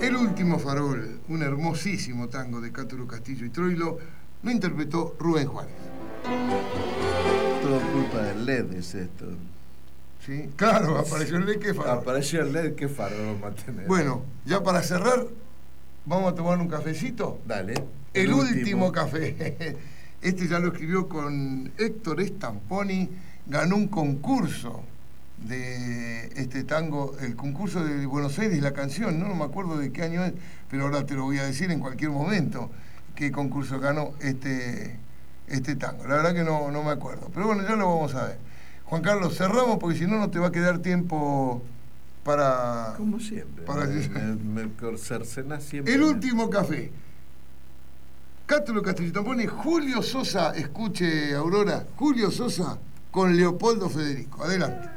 El último farol, un hermosísimo tango de Cáturo Castillo y Troilo, lo interpretó Rubén Juárez. Todo culpa del LED es esto. ¿Sí? Claro, apareció el LED, qué farol. Apareció el LED, qué farol vamos a tener. Bueno, ya para cerrar, vamos a tomar un cafecito. Dale. El último café. Este ya lo escribió con Héctor Stamponi, ganó un concurso de este tango, el concurso de Buenos Aires, la canción, no me acuerdo de qué año es, pero ahora te lo voy a decir en cualquier momento, qué concurso ganó este tango. La verdad que no me acuerdo, pero bueno, ya lo vamos a ver. Juan Carlos, cerramos porque si no, no te va a quedar tiempo para... Como siempre. Para... Me cercena siempre. El último café. Cáturo Castillo Stamponi, Julio Sosa, escuche Aurora, Julio Sosa con Leopoldo Federico. Adelante.